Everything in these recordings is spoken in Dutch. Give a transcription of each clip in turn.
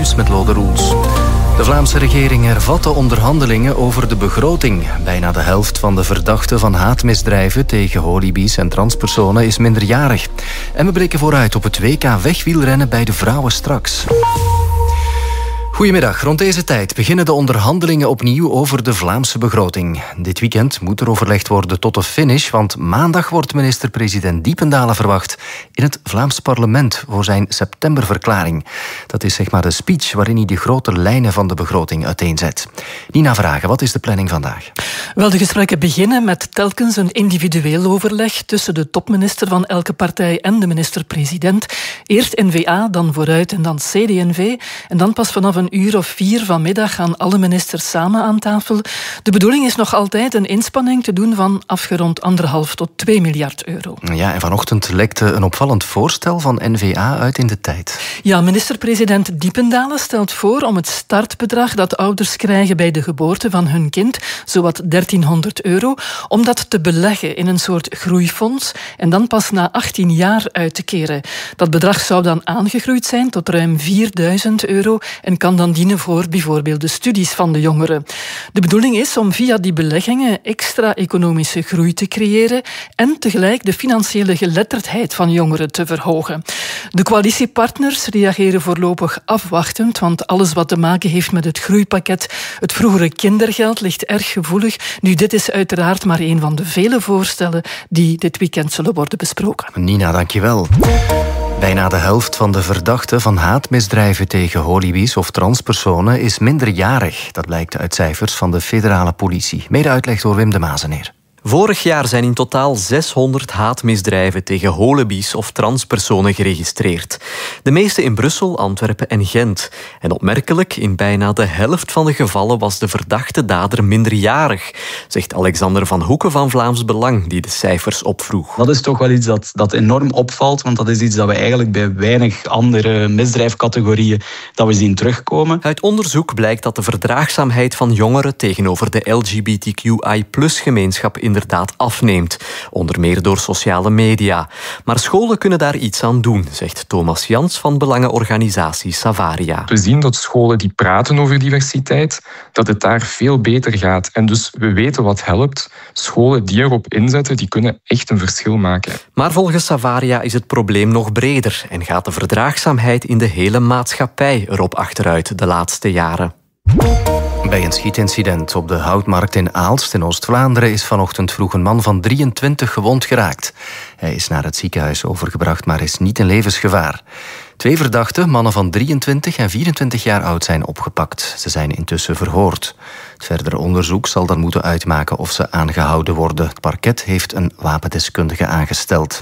nieuws met Lode Roels. De Vlaamse regering hervat de onderhandelingen over de begroting. Bijna de helft van de verdachten van haatmisdrijven tegen holibies en transpersonen is minderjarig. En we blikken vooruit op het WK wegwielrennen bij de vrouwen straks. Goedemiddag. Rond deze tijd beginnen de onderhandelingen opnieuw over de Vlaamse begroting. Dit weekend moet er overlegd worden tot de finish, want maandag wordt minister-president Diependalen verwacht in het Vlaams parlement voor zijn septemberverklaring. Dat is zeg maar de speech waarin hij de grote lijnen van de begroting uiteenzet. Nina Vragen, wat is de planning vandaag? Wel, de gesprekken beginnen met telkens een individueel overleg tussen de topminister van elke partij en de minister-president. Eerst N-VA, dan Vooruit en dan CD&V. En dan pas vanaf een uur of 4 vanmiddag gaan alle ministers samen aan tafel. De bedoeling is nog altijd een inspanning te doen van afgerond 1,5 tot 2 miljard euro. Ja, en vanochtend lekte een opvallend voorstel van N-VA uit in de tijd. Ja, minister-president Diependalen stelt voor om het startbedrag dat ouders krijgen bij de geboorte van hun kind, zowat 1300 euro, om dat te beleggen in een soort groeifonds en dan pas na 18 jaar uit te keren. Dat bedrag zou dan aangegroeid zijn tot ruim 4000 euro en kan dan dienen voor bijvoorbeeld de studies van de jongeren. De bedoeling is om via die beleggingen extra economische groei te creëren en tegelijk de financiële geletterdheid van jongeren te verhogen. De coalitiepartners reageren voorlopig afwachtend, want alles wat te maken heeft met het groeipakket, het vroegere kindergeld, ligt erg gevoelig. Nu, dit is uiteraard maar een van de vele voorstellen die dit weekend zullen worden besproken. Nina, dankjewel. Bijna de helft van de verdachten van haatmisdrijven tegen holibies of transpersonen is minderjarig. Dat blijkt uit cijfers van de federale politie. Mede uitleg door Wim de Mazeneer. Vorig jaar zijn in totaal 600 haatmisdrijven tegen holibies of transpersonen geregistreerd. De meeste in Brussel, Antwerpen en Gent. En opmerkelijk, in bijna de helft van de gevallen was de verdachte dader minderjarig, zegt Alexander van Hoeken van Vlaams Belang, die de cijfers opvroeg. Dat is toch wel iets dat enorm opvalt, want dat is iets dat we eigenlijk bij weinig andere misdrijfcategorieën dat we zien terugkomen. Uit onderzoek blijkt dat de verdraagzaamheid van jongeren tegenover de LGBTQI+-gemeenschap inderdaad afneemt, onder meer door sociale media. Maar scholen kunnen daar iets aan doen, zegt Thomas Jans van belangenorganisatie Savaria. We zien dat scholen die praten over diversiteit, dat het daar veel beter gaat. En dus we weten wat helpt. Scholen die erop inzetten, die kunnen echt een verschil maken. Maar volgens Savaria is het probleem nog breder en gaat de verdraagzaamheid in de hele maatschappij erop achteruit de laatste jaren. Bij een schietincident op de Houtmarkt in Aalst in Oost-Vlaanderen is vanochtend vroeg een man van 23 gewond geraakt. Hij is naar het ziekenhuis overgebracht, maar is niet in levensgevaar. 2 verdachten, mannen van 23 en 24 jaar oud, zijn opgepakt. Ze zijn intussen verhoord. Het verdere onderzoek zal dan moeten uitmaken of ze aangehouden worden. Het parket heeft een wapendeskundige aangesteld.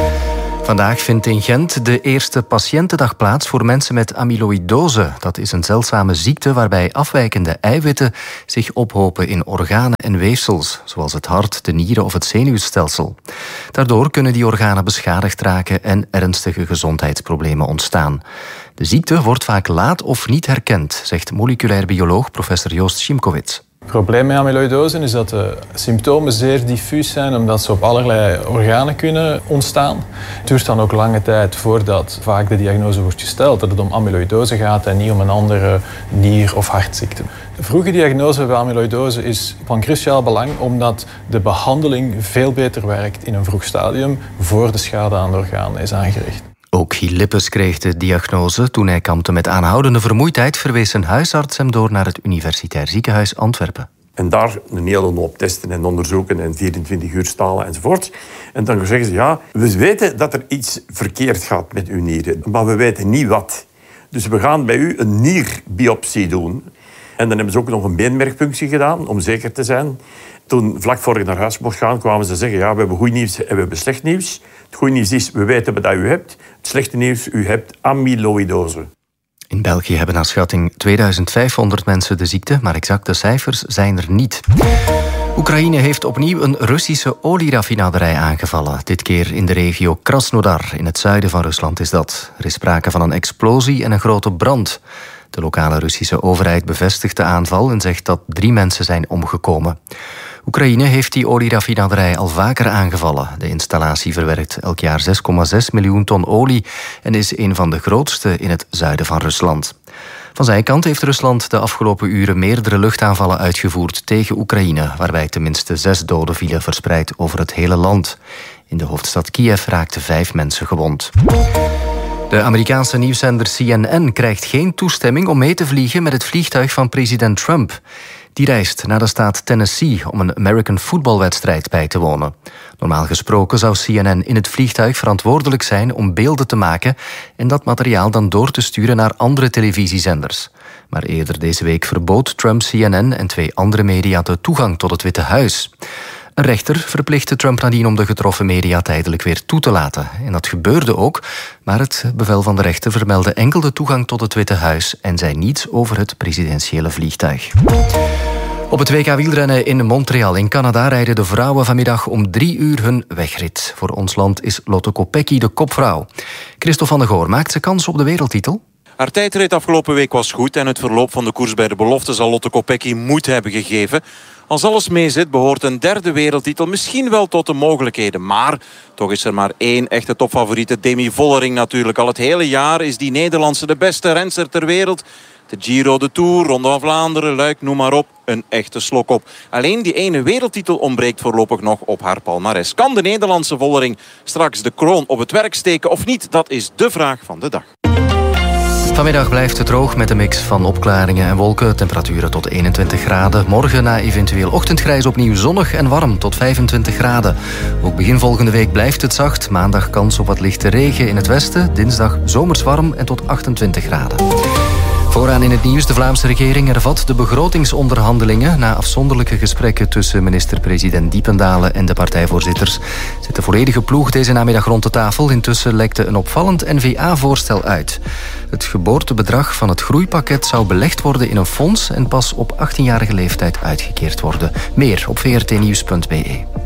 Vandaag vindt in Gent de eerste patiëntendag plaats voor mensen met amyloïdose. Dat is een zeldzame ziekte waarbij afwijkende eiwitten zich ophopen in organen en weefsels, zoals het hart, de nieren of het zenuwstelsel. Daardoor kunnen die organen beschadigd raken en ernstige gezondheidsproblemen ontstaan. De ziekte wordt vaak laat of niet herkend, zegt moleculair bioloog professor Joost Szymkowicz. Het probleem met amyloïdose is dat de symptomen zeer diffuus zijn, omdat ze op allerlei organen kunnen ontstaan. Het duurt dan ook lange tijd voordat vaak de diagnose wordt gesteld dat het om amyloïdose gaat en niet om een andere nier- of hartziekte. De vroege diagnose bij amyloïdose is van cruciaal belang, omdat de behandeling veel beter werkt in een vroeg stadium voor de schade aan de organen is aangericht. Ook Giel Lippes kreeg de diagnose. Toen hij kampte met aanhoudende vermoeidheid verwees een huisarts hem door naar het Universitair Ziekenhuis Antwerpen. En daar een hele hoop testen en onderzoeken en 24 uur stalen enzovoort. En dan zeggen ze, ja, we weten dat er iets verkeerd gaat met uw nieren, maar we weten niet wat. Dus we gaan bij u een nierbiopsie doen. En dan hebben ze ook nog een beenmergpunctie gedaan, om zeker te zijn. Toen, vlak voor ik naar huis mocht gaan, kwamen ze zeggen, ja, we hebben goed nieuws en we hebben slecht nieuws. Het goede nieuws is, we weten wat u hebt. Het slechte nieuws, u hebt amyloïdose. In België hebben naar schatting 2500 mensen de ziekte, maar exacte cijfers zijn er niet. Oekraïne heeft opnieuw een Russische olieraffinaderij aangevallen. Dit keer in de regio Krasnodar, in het zuiden van Rusland is dat. Er is sprake van een explosie en een grote brand. De lokale Russische overheid bevestigt de aanval en zegt dat 3 mensen zijn omgekomen. Oekraïne heeft die olieraffinaderij al vaker aangevallen. De installatie verwerkt elk jaar 6,6 miljoen ton olie en is een van de grootste in het zuiden van Rusland. Van zijn kant heeft Rusland de afgelopen uren meerdere luchtaanvallen uitgevoerd tegen Oekraïne, waarbij tenminste 6 doden vielen verspreid over het hele land. In de hoofdstad Kiev raakten 5 mensen gewond. De Amerikaanse nieuwszender CNN krijgt geen toestemming om mee te vliegen met het vliegtuig van president Trump. Die reist naar de staat Tennessee om een American footballwedstrijd bij te wonen. Normaal gesproken zou CNN in het vliegtuig verantwoordelijk zijn om beelden te maken en dat materiaal dan door te sturen naar andere televisiezenders. Maar eerder deze week verbood Trump CNN en 2 andere media de toegang tot het Witte Huis. Een rechter verplichtte Trump nadien om de getroffen media tijdelijk weer toe te laten. En dat gebeurde ook, maar het bevel van de rechter vermeldde enkel de toegang tot het Witte Huis en zei niets over het presidentiële vliegtuig. Op het WK wielrennen in Montreal in Canada rijden de vrouwen vanmiddag om 3 uur hun wegrit. Voor ons land is Lotte Kopecky de kopvrouw. Christophe van der Goor, maakt ze kans op de wereldtitel? Haar tijdrit afgelopen week was goed en het verloop van de koers bij de belofte zal Lotte Kopecky moed hebben gegeven. Als alles meezit behoort een 3e wereldtitel misschien wel tot de mogelijkheden. Maar toch is er maar 1 echte topfavoriete, Demi Vollering natuurlijk. Al het hele jaar is die Nederlandse de beste renster ter wereld. De Giro, de Tour, Ronde van Vlaanderen, Luik, noem maar op. Een echte slok op. Alleen die ene wereldtitel ontbreekt voorlopig nog op haar palmares. Kan de Nederlandse Vollering straks de kroon op het werk steken of niet? Dat is de vraag van de dag. Vanmiddag blijft het droog met een mix van opklaringen en wolken. Temperaturen tot 21 graden. Morgen na eventueel ochtendgrijs opnieuw zonnig en warm tot 25 graden. Ook begin volgende week blijft het zacht. Maandag kans op wat lichte regen in het westen. Dinsdag zomers warm en tot 28 graden. Vooraan in het nieuws, de Vlaamse regering hervat de begrotingsonderhandelingen. Na afzonderlijke gesprekken tussen minister-president Diependalen en de partijvoorzitters zit de volledige ploeg deze namiddag rond de tafel. Intussen lekte een opvallend N-VA-voorstel uit. Het geboortebedrag van het groeipakket zou belegd worden in een fonds en pas op 18-jarige leeftijd uitgekeerd worden. Meer op vrtnieuws.be.